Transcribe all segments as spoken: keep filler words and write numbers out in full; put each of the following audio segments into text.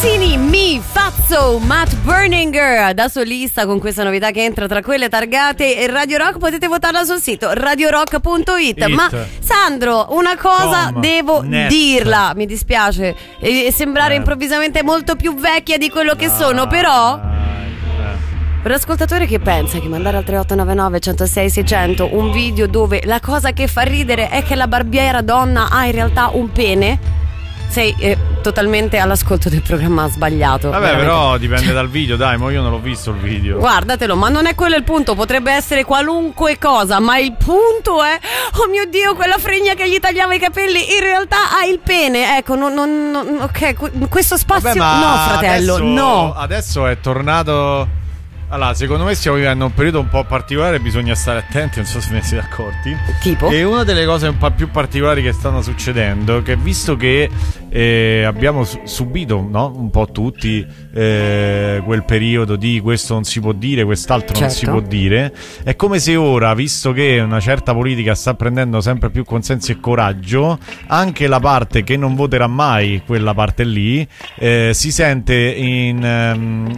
Mazzini, Mi Fazzo, Matt Berninger da solista con questa novità che entra tra quelle targate e Radio Rock. Potete votarla sul sito radio rock punto it. It. Ma Sandro, una cosa Com. devo Net. dirla, mi dispiace e, e sembrare Eh. improvvisamente molto più vecchia di quello che Dai, sono, però dai, eh. per l'ascoltatore che pensa che mandare al tre otto nove nove, uno zero sei, sei zero zero un video dove la cosa che fa ridere è che la barbiera donna ha in realtà un pene, sei eh, totalmente all'ascolto del programma sbagliato. Vabbè, veramente. però dipende dal video, dai, ma io non l'ho visto il video. Guardatelo, ma non è quello il punto, potrebbe essere qualunque cosa, ma il punto è, oh mio Dio, quella fregna che gli tagliava i capelli in realtà ha il pene. Ecco, non, non, non- ok, questo spazio Vabbè, ma no, fratello, adesso, no. Adesso è tornato. Allora, secondo me stiamo vivendo un periodo un po' particolare, bisogna stare attenti, non so se ve ne siete accorti. Tipo? E una delle cose un po' più particolari che stanno succedendo, che visto che eh, abbiamo su- subito, no? Un po' tutti eh, quel periodo di questo non si può dire, quest'altro non si Certo. può dire, è come se ora, visto che una certa politica sta prendendo sempre più consenso e coraggio, anche la parte che non voterà mai quella parte lì eh, si sente in... ehm,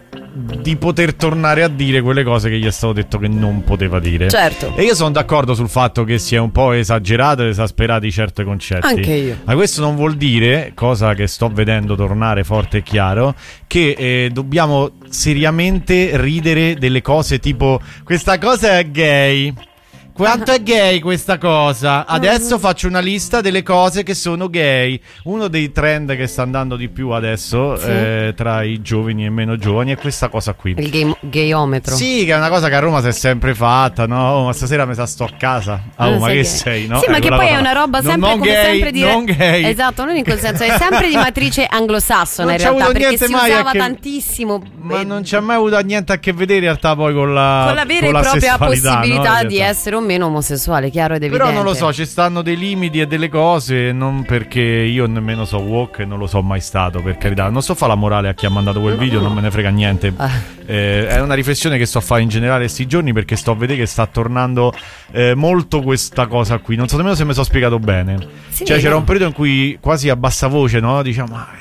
di poter tornare a dire quelle cose che gli è stato detto che non poteva dire. Certo. E io sono d'accordo sul fatto che si è un po' esagerato ed esasperati certi concetti. Anche io. Ma questo non vuol dire, cosa che sto vedendo tornare forte e chiaro, che eh, dobbiamo seriamente ridere delle cose tipo questa cosa è gay. Quanto è gay questa cosa? Adesso faccio una lista delle cose che sono gay. Uno dei trend che sta andando di più adesso Sì. eh, tra i giovani e meno giovani è questa cosa qui. Il gay- gayometro. Sì, che è una cosa che a Roma si è sempre fatta, no? Oh, ma stasera mi sa sto a casa. Ah, oh, Ah, ma sai che che- sei, no? Sì, ma Eh, che quella poi cosa è una là. roba Non- sempre non come gay, sempre dire non gay. Esatto, non in quel senso, è sempre di matrice anglosassone Non in c'ha realtà, avuto perché niente si mai a usava che- tantissimo Ma eh, non c'ha mai avuto niente a che vedere in realtà poi con la con la vera con e la propria sessualità, possibilità no? di essere o meno omosessuale, chiaro ed evidente. Però non lo so, ci stanno dei limiti e delle cose, non perché io nemmeno so woke e non lo so mai stato, per carità. Non sto a fare la morale a chi ha mandato quel video, non me ne frega niente. Ah. Eh, è una riflessione che sto a fare in generale questi giorni, perché sto a vedere che sta tornando eh, molto questa cosa qui. Non so nemmeno se mi sono spiegato bene. Sì, Cioè no. c'era un periodo in cui quasi a bassa voce, no? Diciamo "Ah,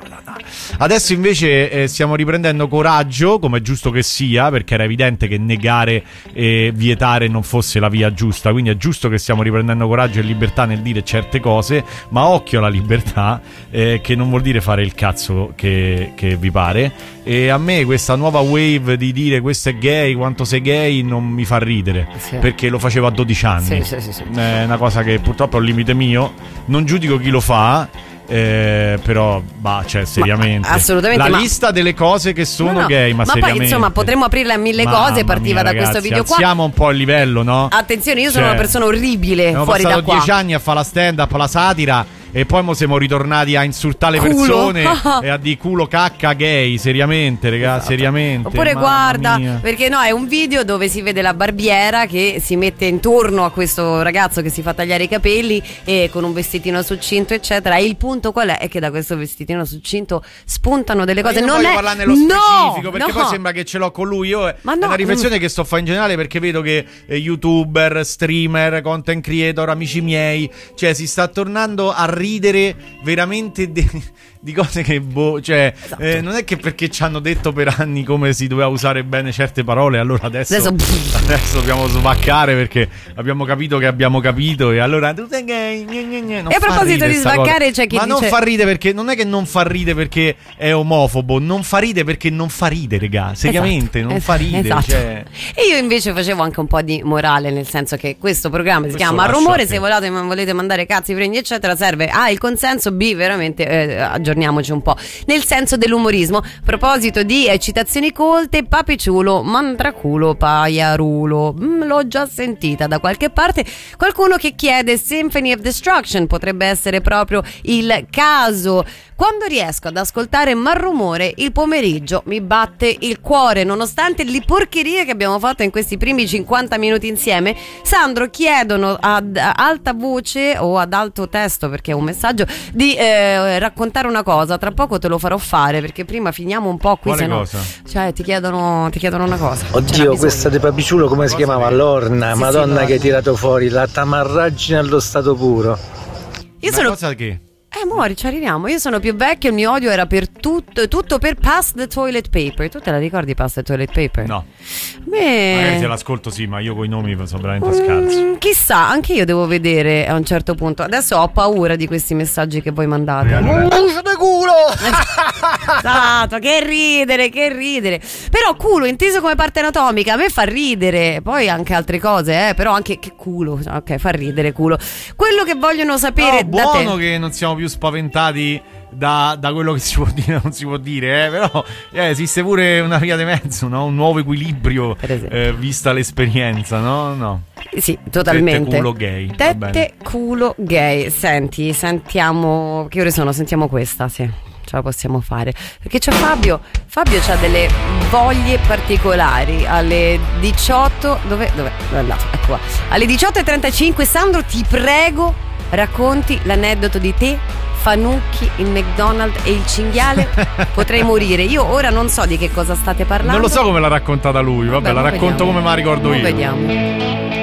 adesso invece eh, stiamo riprendendo coraggio, come è giusto che sia, perché era evidente che negare e vietare non fosse la via giusta. Quindi è giusto che stiamo riprendendo coraggio e libertà nel dire certe cose, ma occhio alla libertà, eh, che non vuol dire fare il cazzo che, che vi pare. E a me questa nuova wave di dire questo è gay, quanto sei gay, non mi fa ridere, Sì. perché lo facevo a dodici anni. Sì, sì, sì, sì. È una cosa che purtroppo è un limite mio. Non giudico chi lo fa, eh, però bah, cioè seriamente Ma, assolutamente, la ma- lista delle cose che sono No, no. gay, ma, Ma poi, seriamente insomma, potremmo aprirle a mille Mamma cose, partiva mia, da questo ragazzi, video qua. alziamo un po' il livello, no? Attenzione, io sono Cioè, una persona orribile abbiamo fuori passato da qua. dieci anni a fare la stand up, la satira, e poi mo siamo ritornati a insultare le Culo. persone e a di culo cacca gay, seriamente, raga, Esatto. seriamente. Oppure mamma guarda, mia. perché no, è un video dove si vede la barbiera che si mette intorno a questo ragazzo che si fa tagliare i capelli e con un vestitino succinto eccetera. E il punto qual è? È che da questo vestitino succinto spuntano delle Ma cose. io non non voglio è parlare nello no, specifico, perché no. poi sembra che ce l'ho con lui. Io è Ma è no, una riflessione mm. che sto a fare in generale, perché vedo che eh, youtuber, streamer, content creator, amici miei, cioè si sta tornando a ridere veramente de- di cose che boh, cioè Esatto. eh, non è che perché ci hanno detto per anni come si doveva usare bene certe parole, allora adesso Adesso- adesso dobbiamo svaccare perché abbiamo capito che abbiamo capito, e allora tu sei gay, gne, gne, gne. Non E a fa proposito ridere di sta svaccare, cosa. c'è chi ma dice- non fa ridere, perché non è che non fa ridere perché è omofobo, non fa ridere perché non fa ridere, raga, seriamente Esatto, non es- fa ridere, esatto. cioè. E io invece facevo anche un po' di morale, nel senso che questo programma si Questo chiama lascio Rumore, a te. se volete, volete mandare cazzi, prendi eccetera, serve A il consenso, B veramente eh, aggiorniamoci un po' nel senso dell'umorismo. A proposito di eh, citazioni colte, papiciulo, mandraculo, paiarulo, mm, l'ho già sentita da qualche parte. Qualcuno che chiede Symphony of Destruction, potrebbe essere proprio il caso. Quando riesco ad ascoltare Malrumore il pomeriggio mi batte il cuore, nonostante le porcherie che abbiamo fatto in questi primi cinquanta minuti insieme. Sandro, chiedono ad alta voce o ad alto testo, perché è un messaggio, di eh, raccontare una cosa. Tra poco te lo farò fare, perché prima finiamo un po' qui. Quale se no, cosa? cioè ti chiedono, ti chiedono una cosa. Ce n'ha Oddio, bisogno. questa di Papiciulo come si chiamava? Lorna, Sì, Madonna sì, che hai tirato fuori la tamarraggine allo stato puro. Io Una sono cosa che Eh, Mori, ci arriviamo. Io sono più vecchio, il mio odio era per tutto, tutto per Pass the Toilet Paper. Tu te la ricordi Pass the Toilet Paper? No. Beh, Magari se l'ascolto sì, ma io con i nomi sono veramente scarso. mm, chissà, anche io devo vedere a un certo punto. Adesso ho paura di questi messaggi che voi mandate. Bucio di culo! Esatto, che ridere, che ridere. Però culo inteso come parte anatomica a me fa ridere. Poi anche altre cose, eh, però anche che culo. Ok, fa ridere culo. Quello che vogliono sapere No, da te. buono che non siamo più spaventati da, da quello che si può dire e non si può dire, eh, però eh, esiste pure una via di mezzo, no? Un nuovo equilibrio, Per esempio. eh, vista l'esperienza, no? No. Sì, totalmente. Tette culo gay. va bene. Tette culo gay. Senti, sentiamo. Che ore sono? Sentiamo questa, sì. Ce la possiamo fare. Perché c'è Fabio. Fabio ha delle voglie particolari. Alle diciotto. Dove? Dove? Dove è andato? Ecco qua. Alle diciotto e trentacinque, Sandro, ti prego, racconti l'aneddoto di te, Fanucchi, il McDonald's e il cinghiale. Potrei morire. Io ora non so di che cosa state parlando. Non lo so come l'ha raccontata lui, vabbè, Vabbè, la mo racconto vediamo. come me la ricordo Mo io. Vediamo.